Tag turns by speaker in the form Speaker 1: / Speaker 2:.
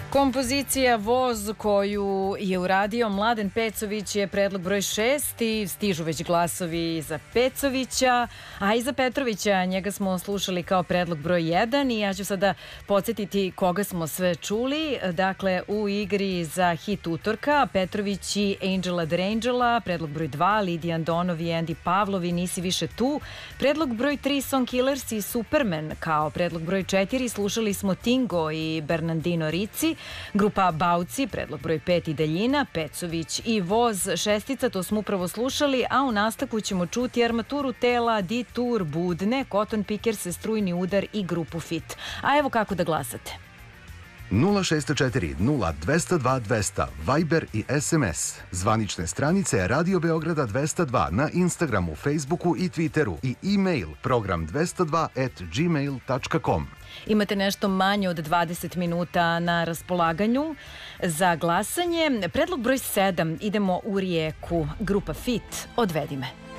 Speaker 1: Kompozicija Voz koju je uradio Mladen Pecović je predlog broj 6 i stižu već glasovi za Pecovića, a i za Petrovića. Njega smo slušali kao predlog broj 1 i ja ću sada podsjetiti koga smo sve čuli. Dakle, u igri za hit utorka Petrović i Angela Drangela, predlog broj 2 Lidija Andonov i Andy Pavlov i Nisi više tu. Predlog broj 3 Song Killers i Superman. Kao predlog broj 4 slušali smo Tingo i Bernardino Ricci. Grupa Bauci, predlog broj 5 i Daljina, Pecović i Voz šestica, to smo upravo slušali, a u nastavku ćemo čuti Armaturu tela, Ditur, Budne, Cotton Pickers, Strujni udar i grupu Fit. A evo kako da glasate.
Speaker 2: 064 0202 200, Viber i SMS. Zvanične stranice Radio Beograda 202 na Instagramu, Facebooku i Twitteru i e-mail program202@gmail.com.
Speaker 1: Imate nešto manje od 20 minuta na raspolaganju za glasanje. Predlog broj 7, idemo u Rijeku. Grupa Fit, Odvedi me.